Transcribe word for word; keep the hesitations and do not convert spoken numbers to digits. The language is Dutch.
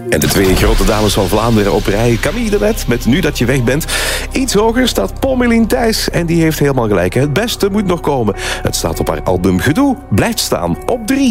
En de twee grote dames van Vlaanderen op rij. Camille de Met met Nu dat je weg bent. Iets hoger staat Pommelien Thijs. En die heeft helemaal gelijk. Het beste moet nog komen. Het staat op haar album Gedoe. Blijft staan op drie.